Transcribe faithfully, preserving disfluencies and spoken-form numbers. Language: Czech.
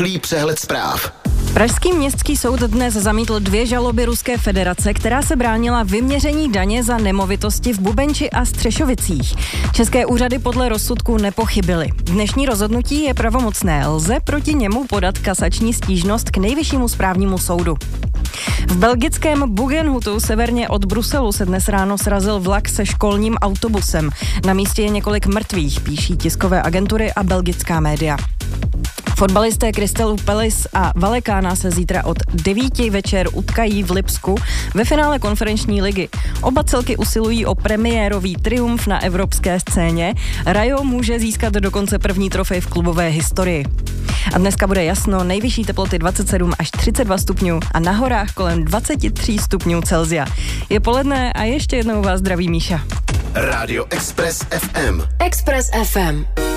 Rychlý přehled zpráv. Pražský městský soud dnes zamítl dvě žaloby Ruské federace, která se bránila vyměření daně za nemovitosti v Bubenči a Střešovicích. České úřady podle rozsudku nepochybily. Dnešní rozhodnutí je pravomocné, lze proti němu podat kasační stížnost k Nejvyššímu správnímu soudu. V belgickém Bugenhutu severně od Bruselu se dnes ráno srazil vlak se školním autobusem. Na místě je několik mrtvých, píší tiskové agentury a belgická média. Fotbalisté Crystal Palace a Vallecana se zítra od devíti večer utkají v Lipsku ve finále konferenční ligy. Oba celky usilují o premiérový triumf na evropské scéně. Rayo může získat dokonce první trofej v klubové historii. A dneska bude jasno, nejvyšší teploty dvacet sedm až třicet dva stupňů a na horách kolem dvacet tři stupňů Celsia. Je poledne a ještě jednou vás zdraví Míša. Rádio Express ef em. Express ef em.